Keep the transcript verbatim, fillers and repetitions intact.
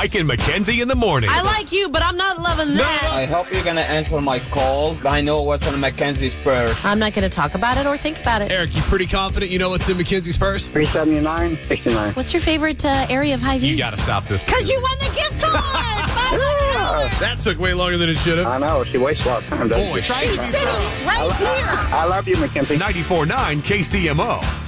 Mike and Mackenzie in the morning. I like you, but I'm not loving that. I hope you're going to answer my call. I know what's in Mackenzie's purse. I'm not going to talk about it or think about it. Eric, you pretty confident you know what's in Mackenzie's purse? three seventy-nine sixty-nine. What's your favorite uh, area of Hy-Vee? You got to stop this. Because you won the gift card! five hundred dollars! That took way longer than it should have. I know. She wastes a lot of time, doesn't Boy, she? She's sitting right here. I love you, Mackenzie. ninety-four point nine K C M O.